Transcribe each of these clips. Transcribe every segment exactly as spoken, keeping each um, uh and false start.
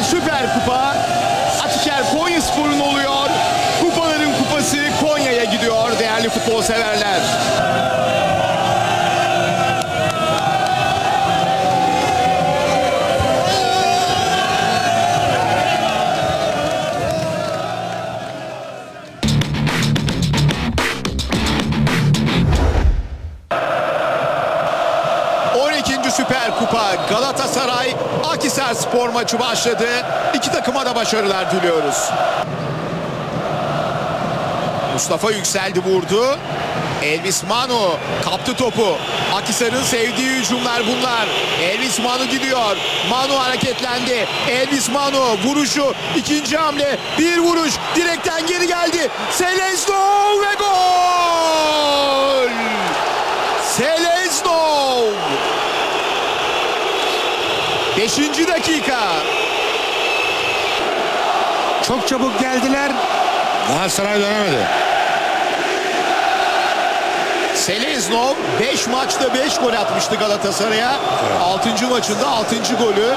Süper Kupa Atiker Konyaspor'un oluyor. Kupaların kupası Konya'ya gidiyor değerli futbol severler. on ikinci Süper Kupa Galatasaray Akhisarspor maçı başladı. İki takıma da başarılar diliyoruz. Mustafa yükseldi, vurdu. Elvis Manu kaptı topu. Akhisar'ın sevdiği hücumlar bunlar. Elvis Manu gidiyor. Manu hareketlendi. Elvis Manu vuruşu. İkinci hamle. Bir vuruş. Direkten geri geldi. Seleznov ve gol! Seleznov! Beşinci dakika. Çok çabuk geldiler. Galatasaray dönemedi. Seleznov beş maçta beş gol atmıştı Galatasaray'a. Evet. altıncı maçında altıncı golü.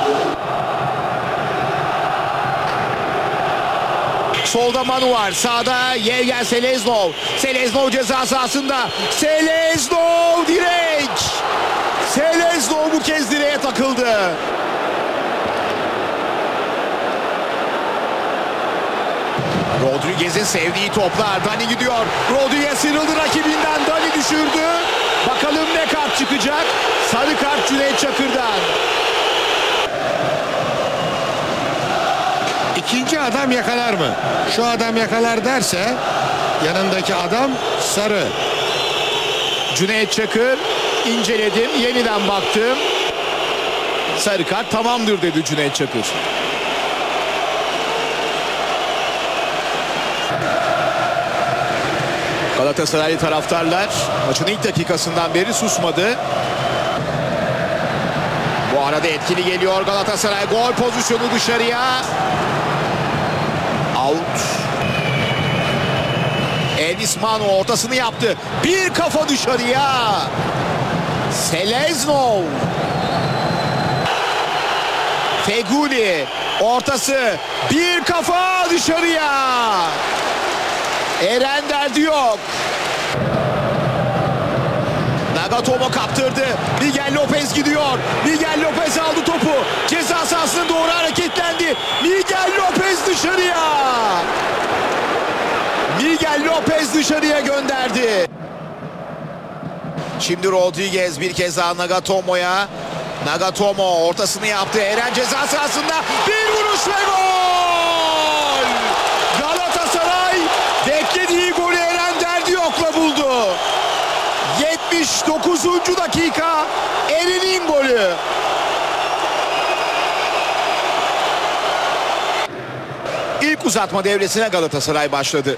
Solda Manu var. Sağda Yevgen Seleznov. Seleznov ceza sahasında. Seleznov direk. Seleznov bu kez direğe takıldı. Rodriguez'in sevdiği toplar. Dani gidiyor. Rodriguez sıyrıldı rakibinden. Dani düşürdü. Bakalım ne kart çıkacak. Sarı kart Cüneyt Çakır'dan. İkinci adam yakalar mı? Şu adam yakalar derse yanındaki adam sarı. Cüneyt Çakır, inceledim, yeniden baktım. Sarı kart tamamdır dedi Cüneyt Çakır. Galatasaraylı taraftarlar maçın ilk dakikasından beri susmadı. Bu arada etkili geliyor Galatasaray. Gol pozisyonu dışarıya. Out. Elvis Manu ortasını yaptı. Bir kafa dışarıya. Seleznov. Feguli ortası. Bir kafa dışarıya. Eren derdi yok. Nagatomo kaptırdı. Miguel Lopez gidiyor. Miguel Lopez aldı topu. Ceza sahasına doğru hareketlendi. Miguel Lopez dışarıya. Miguel Lopez dışarıya gönderdi. Şimdi Rodriguez bir kez daha Nagatomo'ya. Nagatomo ortasını yaptı. Eren ceza sahasında bir vuruş ve gol! Galatasaray beklediği golü Eren derdi yokla buldu. yetmiş dokuzuncu dakika Eren'in golü. İlk uzatma devresine Galatasaray başladı.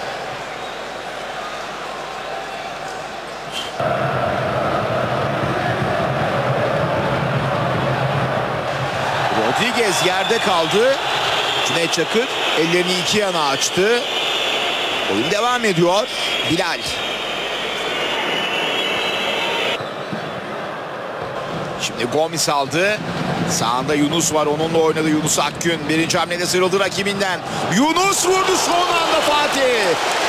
Rodriguez yerde kaldı. Cüneyt Çakır ellerini iki yana açtı. Oyun devam ediyor. Bilal. Şimdi Gomis aldı. Sağında Yunus var. Onunla oynadı Yunus Akgün. Birinci hamlede sıyrıldı rakibinden. Yunus vurdu son anda Fatih.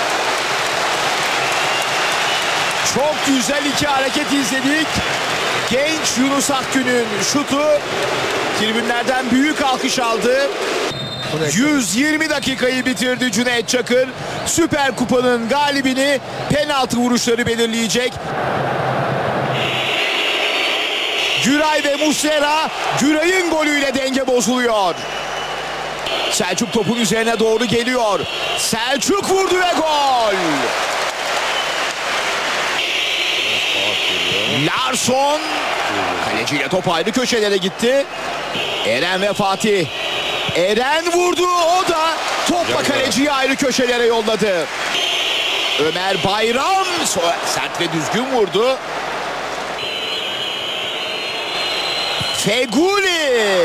Çok güzel iki hareket izledik. Genç Yunus Akgün'ün şutu tribünlerden büyük alkış aldı. yüz yirmi dakikayı bitirdi Cüneyt Çakır. Süper Kupa'nın galibini penaltı vuruşları belirleyecek. Güray ve Muslera, Güray'ın golüyle denge bozuluyor. Selçuk topun üzerine doğru geliyor. Selçuk vurdu ve gol. Larsson kaleciyle top ayrı köşelere gitti. Eren ve Fatih. Eren vurdu, o da topla kaleciyi ayrı köşelere yolladı. Ömer Bayram sert ve düzgün vurdu. Feguli.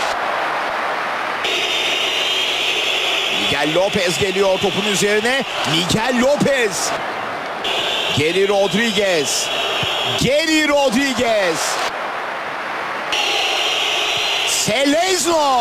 Miguel Lopez geliyor topun üzerine. Miguel Lopez. Geri Rodriguez. Geri Rodriguez. Seleznov.